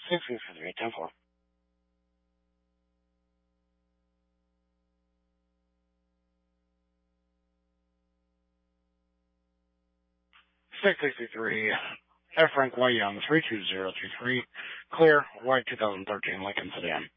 663, 10-4. 663, F. Frank Y. Young, 32033, clear, white 2013 Lincoln sedan.